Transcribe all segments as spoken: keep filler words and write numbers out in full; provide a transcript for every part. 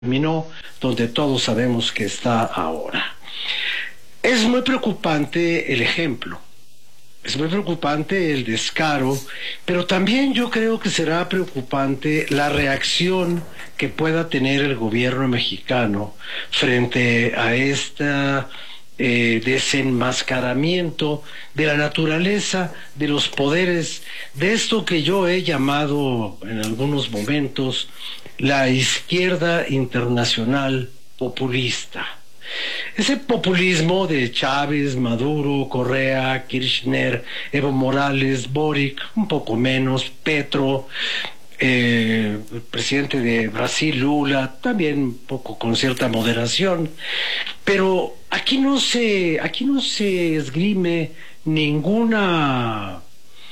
terminó donde todos sabemos que está ahora. Es muy preocupante el ejemplo, es muy preocupante el descaro, pero también yo creo que será preocupante la reacción que pueda tener el gobierno mexicano frente a esta eh, desenmascaramiento de la naturaleza de los poderes, de esto que yo he llamado en algunos momentos la izquierda internacional populista. Ese populismo de Chávez, Maduro, Correa, Kirchner, Evo Morales, Boric, un poco menos, Petro, eh, el presidente de Brasil, Lula, también un poco con cierta moderación, pero aquí no se, aquí no se esgrime ninguna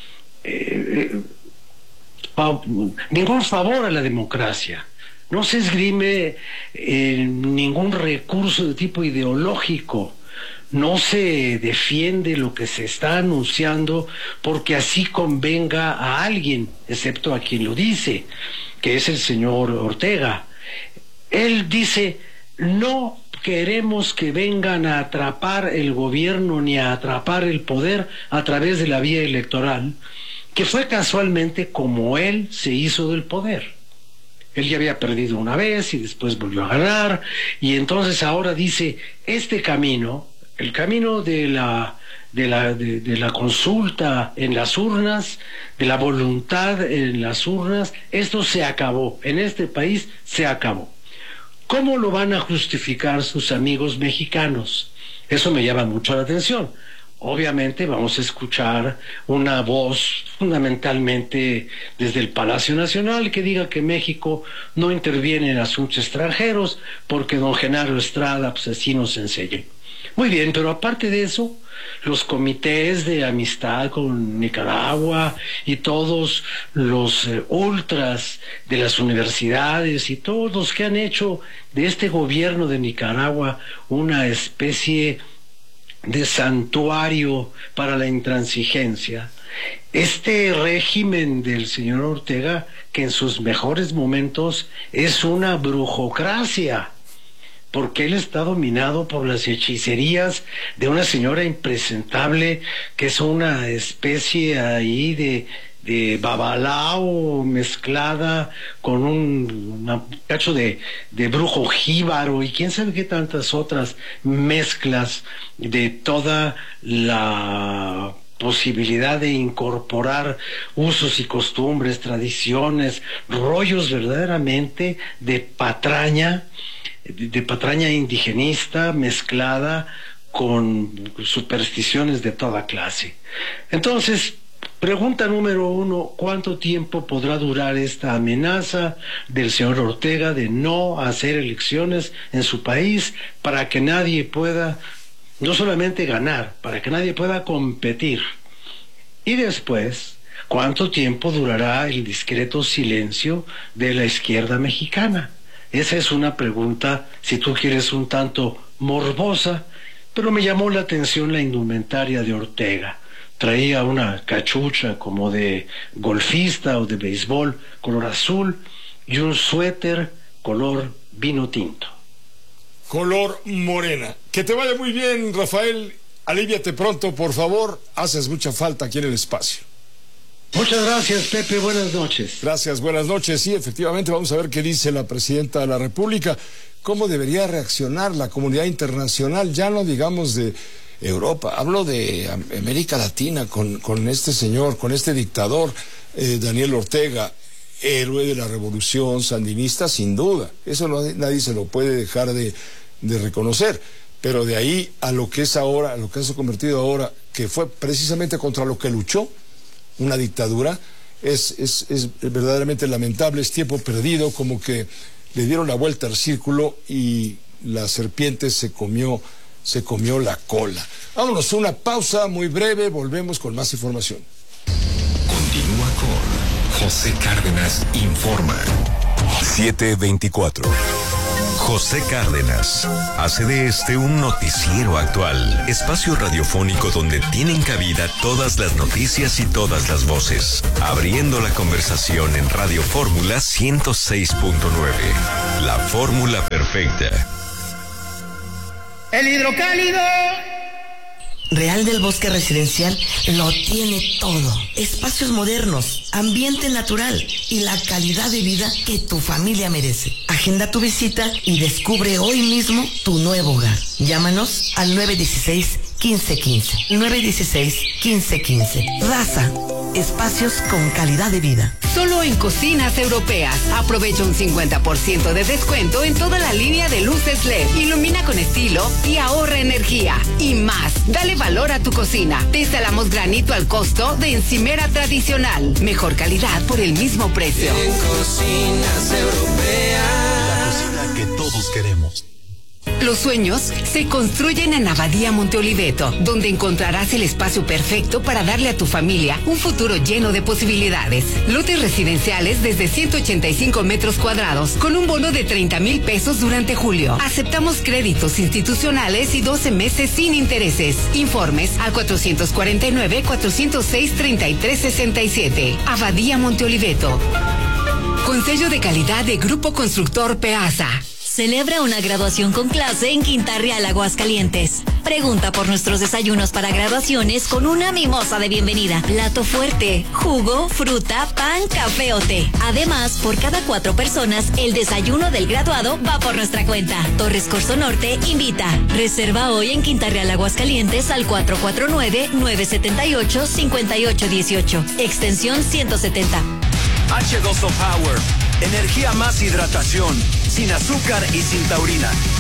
eh, fa, ningún favor a la democracia. No se esgrime eh, ningún recurso de tipo ideológico, no se defiende lo que se está anunciando porque así convenga a alguien, excepto a quien lo dice, que es el señor Ortega. Él dice, no queremos que vengan a atrapar el gobierno ni a atrapar el poder a través de la vía electoral, que fue casualmente como él se hizo del poder. Él ya había perdido una vez y después volvió a ganar, y entonces ahora dice, este camino, el camino de la, de la, de, de la consulta en las urnas, de la voluntad en las urnas, esto se acabó, en este país se acabó. ¿Cómo lo van a justificar sus amigos mexicanos? Eso me llama mucho la atención. Obviamente vamos a escuchar una voz fundamentalmente desde el Palacio Nacional que diga que México no interviene en asuntos extranjeros porque don Genaro Estrada pues así nos enseña. Muy bien, pero aparte de eso, los comités de amistad con Nicaragua y todos los eh, ultras de las universidades y todos los que han hecho de este gobierno de Nicaragua una especie de santuario para la intransigencia. Este régimen del señor Ortega, que en sus mejores momentos es una brujocracia, porque él está dominado por las hechicerías de una señora impresentable que es una especie ahí de de babalao mezclada con un una, cacho de, de brujo jíbaro y quién sabe qué tantas otras mezclas de toda la posibilidad de incorporar usos y costumbres, tradiciones, rollos verdaderamente de patraña, de, de patraña indigenista mezclada con supersticiones de toda clase. Entonces, pregunta número uno, ¿cuánto tiempo podrá durar esta amenaza del señor Ortega de no hacer elecciones en su país para que nadie pueda, no solamente ganar, para que nadie pueda competir? Y después, ¿cuánto tiempo durará el discreto silencio de la izquierda mexicana? Esa es una pregunta, si tú quieres, un tanto morbosa, pero me llamó la atención la indumentaria de Ortega. Traía una cachucha como de golfista o de béisbol color azul y un suéter color vino tinto. Color morena. Que te vaya muy bien, Rafael. Alíviate pronto, por favor. Haces mucha falta aquí en el espacio. Muchas gracias, Pepe. Buenas noches. Gracias, buenas noches. Sí, efectivamente, vamos a ver qué dice la presidenta de la República. ¿Cómo debería reaccionar la comunidad internacional? Ya no digamos de Europa, hablo de América Latina con, con este señor, con este dictador, eh, Daniel Ortega, héroe de la revolución sandinista, sin duda. Eso no, nadie se lo puede dejar de, de reconocer. Pero de ahí a lo que es ahora, a lo que se ha convertido ahora, que fue precisamente contra lo que luchó, una dictadura, es, es, es verdaderamente lamentable, es tiempo perdido, como que le dieron la vuelta al círculo y la serpiente se comió se comió la cola. Vámonos a una pausa muy breve, volvemos con más información. Continúa con José Cárdenas Informa. siete veinticuatro. José Cárdenas hace de este un noticiero actual, espacio radiofónico donde tienen cabida todas las noticias y todas las voces, abriendo la conversación en Radio Fórmula ciento seis punto nueve, la fórmula perfecta. El hidrocálido Real del Bosque Residencial lo tiene todo. Espacios modernos, ambiente natural y la calidad de vida que tu familia merece. Agenda tu visita y descubre hoy mismo tu nuevo hogar. Llámanos al nueve uno seis, uno cinco uno cinco. nueve uno seis, uno cinco uno cinco. Raza, espacios con calidad de vida. Solo en Cocinas Europeas. Aprovecha un cincuenta por ciento de descuento en toda la línea de luces L E D. Ilumina con estilo y ahorra energía. Y más, dale valor a tu cocina. Te instalamos granito al costo de encimera tradicional. Mejor calidad por el mismo precio. En Cocinas Europeas. La cocina que todos queremos. Los sueños se construyen en Abadía Monte Oliveto, donde encontrarás el espacio perfecto para darle a tu familia un futuro lleno de posibilidades. Lotes residenciales desde ciento ochenta y cinco metros cuadrados, con un bono de treinta mil pesos durante julio. Aceptamos créditos institucionales y doce meses sin intereses. Informes al cuatrocientos cuarenta y nueve, cuatrocientos seis, treinta y tres sesenta y siete. Abadía Monte Oliveto. Con sello de calidad de Grupo Constructor Peasa. Celebra una graduación con clase en Quinta Real, Aguascalientes. Pregunta por nuestros desayunos para graduaciones con una mimosa de bienvenida, plato fuerte, jugo, fruta, pan, café o té. Además, por cada cuatro personas, el desayuno del graduado va por nuestra cuenta. Torres Corso Norte invita. Reserva hoy en Quinta Real, Aguascalientes al cuatro cuatro nueve, nueve siete ocho, cinco ocho uno ocho. Extensión ciento setenta. H dos O Power. Energía más hidratación, sin azúcar y sin taurina.